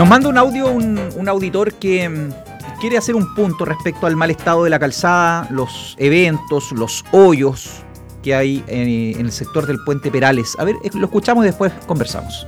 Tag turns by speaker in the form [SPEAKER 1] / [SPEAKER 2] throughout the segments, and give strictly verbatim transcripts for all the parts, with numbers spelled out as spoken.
[SPEAKER 1] Nos manda un audio un, un auditor que mm, quiere hacer un punto respecto al mal estado de la calzada, los eventos, los hoyos que hay en, en el sector del Puente Perales. A ver, lo escuchamos y después conversamos.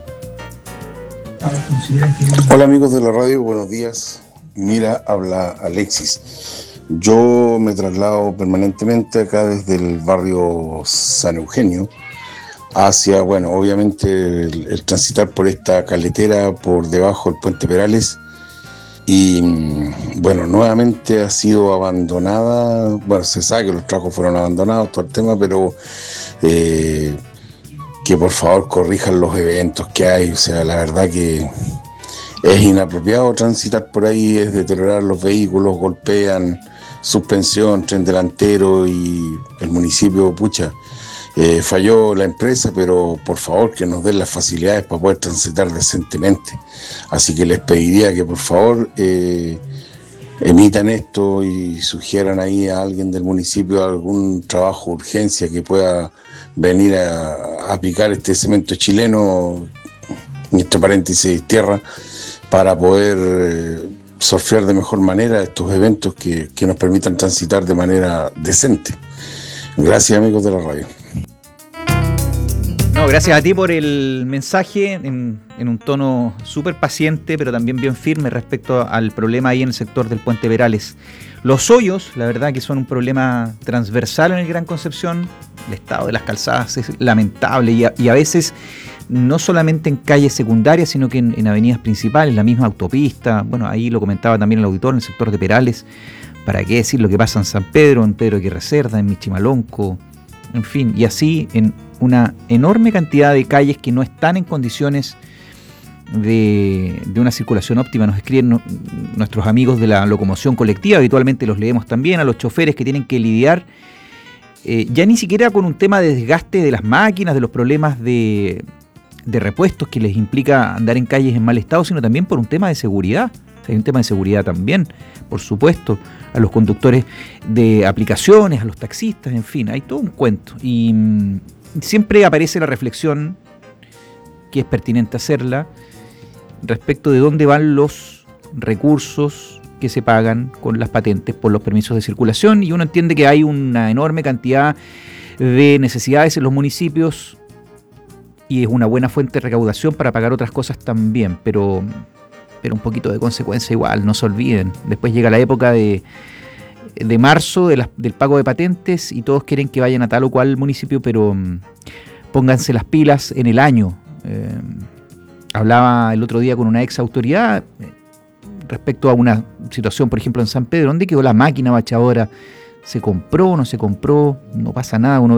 [SPEAKER 2] Hola amigos de la radio, buenos días. Mira, habla Alexis. Yo me traslado permanentemente acá desde el barrio San Eugenio hacia, bueno, obviamente el, el transitar por esta caletera por debajo del Puente Perales y, bueno, nuevamente ha sido abandonada. Bueno, se sabe que los trabajos fueron abandonados, todo el tema, pero eh, que por favor corrijan los eventos que hay. O sea, la verdad que es inapropiado transitar por ahí, es deteriorar los vehículos, golpean, suspensión, tren delantero, y el municipio, pucha, eh, falló la empresa, pero por favor que nos den las facilidades para poder transitar decentemente. Así que les pediría que por favor eh, emitan esto y sugieran ahí a alguien del municipio algún trabajo de urgencia que pueda venir a, a picar este cemento chileno, entre paréntesis tierra, para poder eh, surfear de mejor manera estos eventos que, que nos permitan transitar de manera decente. Gracias amigos de la radio.
[SPEAKER 1] No, gracias a ti por el mensaje en, en un tono súper paciente, pero también bien firme respecto al problema ahí en el sector del Puente Perales. Los hoyos, la verdad que son un problema transversal en el Gran Concepción. El estado de las calzadas es lamentable y a, y a veces no solamente en calles secundarias, sino que en, en avenidas principales, la misma autopista. Bueno, ahí lo comentaba también el auditor, en el sector de Perales. ¿Para qué decir lo que pasa en San Pedro, en Pedro Aguirre Cerda, en Michimalonco? En fin, y así en una enorme cantidad de calles que no están en condiciones de, de una circulación óptima. Nos escriben no, nuestros amigos de la locomoción colectiva, habitualmente los leemos también, a los choferes que tienen que lidiar eh, ya ni siquiera con un tema de desgaste de las máquinas, de los problemas de, de repuestos que les implica andar en calles en mal estado, sino también por un tema de seguridad. O sea, hay un tema de seguridad también, por supuesto, a los conductores de aplicaciones, a los taxistas, en fin, hay todo un cuento. Y mmm, siempre aparece la reflexión, que es pertinente hacerla, respecto de dónde van los recursos que se pagan con las patentes por los permisos de circulación, y uno entiende que hay una enorme cantidad de necesidades en los municipios y es una buena fuente de recaudación para pagar otras cosas también, pero... pero un poquito de consecuencia igual, no se olviden. Después llega la época de, de marzo de las, del pago de patentes y todos quieren que vayan a tal o cual municipio, pero um, pónganse las pilas en el año. Eh, hablaba el otro día con una ex autoridad eh, respecto a una situación, por ejemplo, en San Pedro. ¿Dónde quedó la máquina bachadora? ¿Se compró o no se compró? No pasa nada, uno